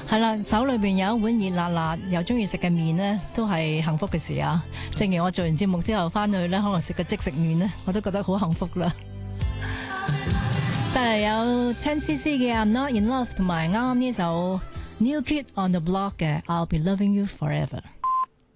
係啦，手裏邊有一碗熱辣辣又中意食嘅麵呢，都係幸福嘅事啊！正如我做完節目之後翻去呢，可能食個即食麵呢，我都覺得好幸福啦。但係有 10cc 嘅 I'm Not In Love 同埋啱啱呢首 New Kid on the Block 嘅 I'll Be Loving You Forever。